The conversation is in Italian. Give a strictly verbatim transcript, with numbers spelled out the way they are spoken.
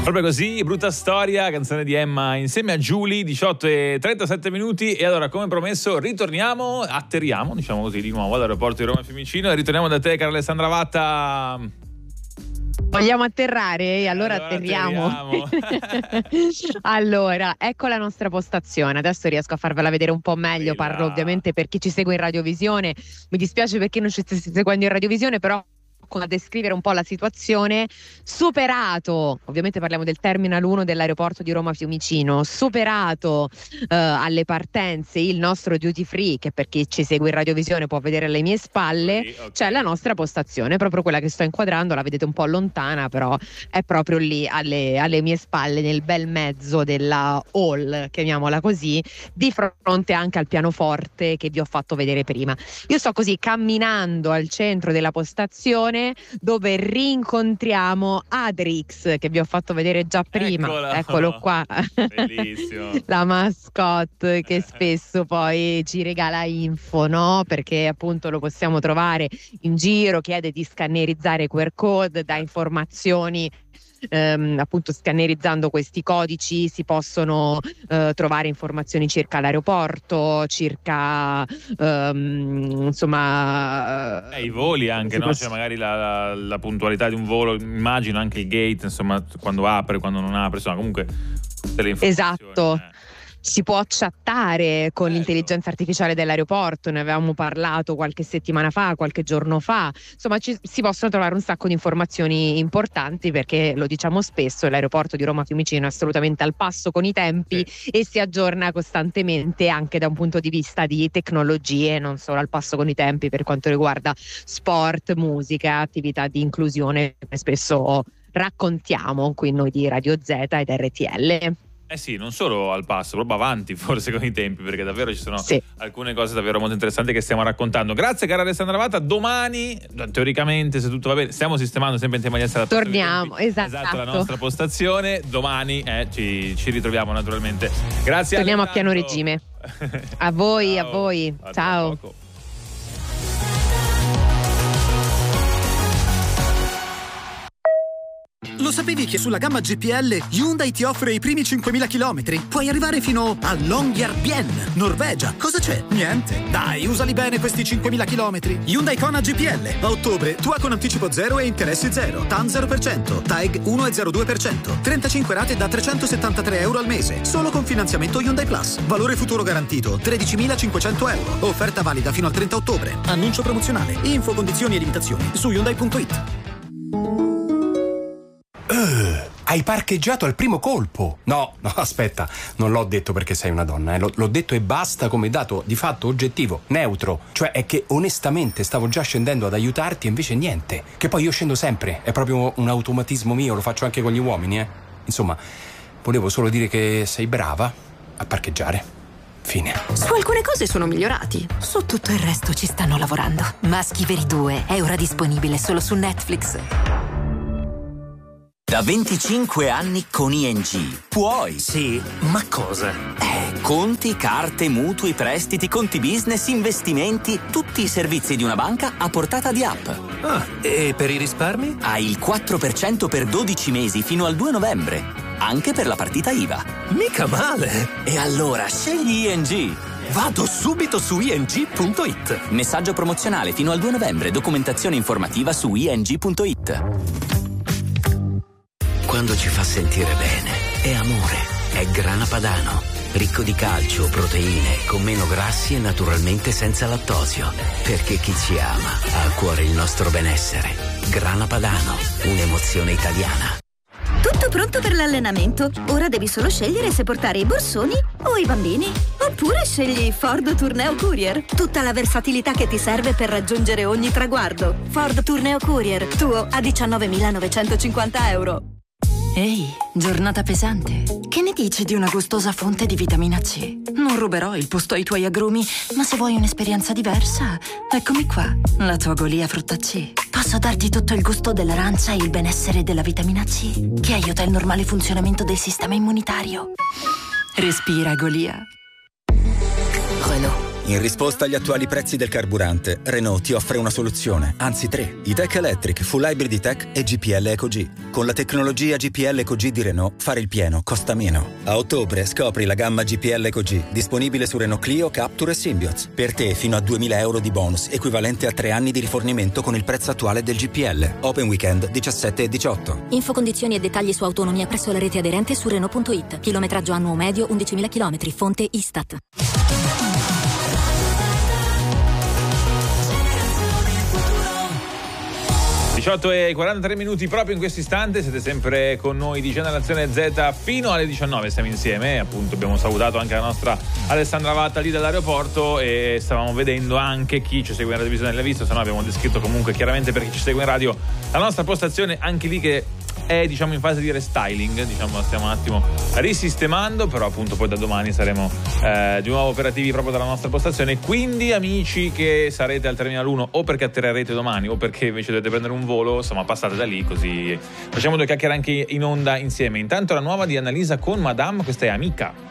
Proprio così, brutta storia, canzone di Emma insieme a Giulia, diciotto e trentasette minuti. E allora, come promesso, ritorniamo, atterriamo, diciamo così, di nuovo all'aeroporto di Roma Fiumicino. E ritorniamo da te, cara Alessandra Vatta. Vogliamo atterrare? E allora, allora atterriamo. atterriamo. Allora, ecco la nostra postazione. Adesso riesco a farvela vedere un po' meglio. Bella. Parlo ovviamente per chi ci segue in radiovisione. Mi dispiace per chi non ci stesse seguendo in radiovisione, però a descrivere un po' la situazione. Superato, ovviamente parliamo del Terminal uno dell'aeroporto di Roma Fiumicino, superato eh, alle partenze il nostro duty free, che per chi ci segue in radiovisione può vedere alle mie spalle. Sì, okay. C'è la nostra postazione, proprio quella che sto inquadrando, la vedete un po' lontana, però è proprio lì alle, alle mie spalle, nel bel mezzo della hall, chiamiamola così, di fronte anche al pianoforte che vi ho fatto vedere prima. Io sto così camminando al centro della postazione, dove rincontriamo Adrix, che vi ho fatto vedere già prima. Eccola. Eccolo qua. Bellissimo. La mascotte che spesso poi ci regala info, no? Perché appunto lo possiamo trovare in giro, chiede di scannerizzare Q R code, dà informazioni. Ehm, appunto scannerizzando questi codici si possono eh, trovare informazioni circa l'aeroporto, circa ehm, insomma eh, i voli anche, no? Posso... Cioè magari la, la, la puntualità di un volo, immagino anche il gate, insomma, quando apre, quando non apre, insomma, comunque tutte le informazioni. Esatto. eh. Si può chattare con Bello. l'intelligenza artificiale dell'aeroporto, ne avevamo parlato qualche settimana fa, qualche giorno fa. Insomma, ci, si possono trovare un sacco di informazioni importanti, perché lo diciamo spesso, l'aeroporto di Roma Fiumicino è assolutamente al passo con i tempi, sì, e si aggiorna costantemente anche da un punto di vista di tecnologie, non solo al passo con i tempi per quanto riguarda sport, musica, attività di inclusione, che spesso raccontiamo qui noi di Radio Z ed R T L. Eh sì, non solo al passo, proprio avanti forse con i tempi, perché davvero ci sono sì. alcune cose davvero molto interessanti che stiamo raccontando. Grazie cara Alessandra Vatta, domani teoricamente, se tutto va bene, stiamo sistemando sempre insieme agli esseri. Torniamo, esatto. Esatto, la nostra postazione, domani eh, ci, ci ritroviamo naturalmente. Grazie. Torniamo a pieno regime. A voi, Ciao. a voi. A Ciao. Lo sapevi che sulla gamma G P L Hyundai ti offre i primi cinquemila chilometri? Puoi arrivare fino a Longyearbyen, Norvegia. Cosa c'è? Niente. Dai, usali bene questi cinquemila chilometri. Hyundai Kona G P L. A ottobre, tua con anticipo zero e interessi zero. T A N zero per cento. T A E G uno virgola zero due per cento. trentacinque rate da trecentosettantatré euro al mese. Solo con finanziamento Hyundai Plus. Valore futuro garantito tredicimilacinquecento euro. Offerta valida fino al trenta ottobre. Annuncio promozionale. Info, condizioni e limitazioni su Hyundai punto it. Uh, hai parcheggiato al primo colpo. No, no, aspetta, non l'ho detto perché sei una donna, eh. L- l'ho detto e basta come dato di fatto oggettivo, neutro. Cioè è che onestamente stavo già scendendo ad aiutarti e invece niente. Che poi io scendo sempre, è proprio un automatismo mio, lo faccio anche con gli uomini, eh. Insomma, volevo solo dire che sei brava a parcheggiare. Fine. Su alcune cose sono migliorati, su tutto il resto ci stanno lavorando. Maschi Veri due è ora disponibile solo su Netflix. Da venticinque anni con I N G puoi. Sì, ma cosa? Eh, conti, carte, mutui, prestiti, conti business, investimenti, tutti i servizi di una banca a portata di app. Ah, e per i risparmi? Hai il quattro per cento per dodici mesi fino al due novembre, anche per la partita I V A. Mica male! E allora scegli I N G. Vado subito su I N G punto it. Messaggio promozionale fino al due novembre, documentazione informativa su I N G punto it. Quando ci fa sentire bene, è amore, è Grana Padano, ricco di calcio, proteine, con meno grassi e naturalmente senza lattosio, perché chi ci ama ha a cuore il nostro benessere. Grana Padano, un'emozione italiana. Tutto pronto per l'allenamento, ora devi solo scegliere se portare i borsoni o i bambini. Oppure scegli Ford Tourneo Courier, tutta la versatilità che ti serve per raggiungere ogni traguardo. Ford Tourneo Courier, tuo a diciannovemilanovecentocinquanta euro. Ehi, giornata pesante. Che ne dici di una gustosa fonte di vitamina C? Non ruberò il posto ai tuoi agrumi, ma se vuoi un'esperienza diversa, eccomi qua, la tua Golia frutta C. Posso darti tutto il gusto dell'arancia e il benessere della vitamina C, che aiuta il normale funzionamento del sistema immunitario. Respira, Golia. Renault. In risposta agli attuali prezzi del carburante, Renault ti offre una soluzione, anzi tre. E-Tech Electric, Full Hybrid E-Tech e G P L EcoG. Con la tecnologia G P L EcoG di Renault, fare il pieno costa meno. A ottobre scopri la gamma G P L EcoG, disponibile su Renault Clio, Captur e Symbioz. Per te fino a duemila euro di bonus, equivalente a tre anni di rifornimento con il prezzo attuale del G P L. Open Weekend diciassette e diciotto. Info, condizioni e dettagli su autonomia presso la rete aderente su Renault punto it. Chilometraggio annuo medio undicimila chilometri. Fonte Istat. diciotto e quarantatré minuti proprio in questo istante, siete sempre con noi di Generazione Z fino alle diciannove, stiamo insieme, appunto abbiamo salutato anche la nostra Alessandra Vatta lì dall'aeroporto e stavamo vedendo anche chi ci segue in televisione l'ha visto, se no abbiamo descritto comunque chiaramente per chi ci segue in radio la nostra postazione anche lì che è diciamo in fase di restyling, diciamo stiamo un attimo risistemando, però appunto poi da domani saremo eh, di nuovo operativi proprio dalla nostra postazione, quindi amici che sarete al Terminal uno o perché atterrerete domani o perché invece dovete prendere un volo, insomma passate da lì così facciamo due chiacchiere anche in onda insieme. Intanto la nuova di Annalisa con Madame, questa è Amica.